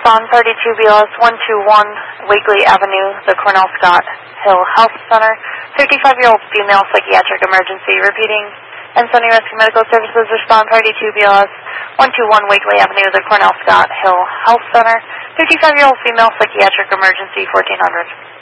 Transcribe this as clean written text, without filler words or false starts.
respond party to BLS 121 Wakely Avenue, the Cornell Scott Hill Health Center. 55-year-old female psychiatric emergency. Repeating. Ansonia Rescue Medical Services respond party to BLS 121 Wakely Avenue, the Cornell Scott Hill Health Center. 55-year-old female psychiatric emergency, 1400.